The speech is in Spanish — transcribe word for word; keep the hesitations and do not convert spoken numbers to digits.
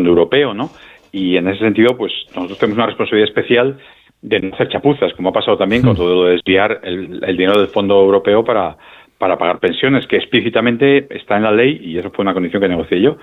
fondo europeo, ¿no? Y en ese sentido, pues nosotros tenemos una responsabilidad especial de no hacer chapuzas, como ha pasado también con todo lo de desviar el, el dinero del fondo europeo para, para pagar pensiones, que explícitamente está en la ley y eso fue una condición que negocié yo.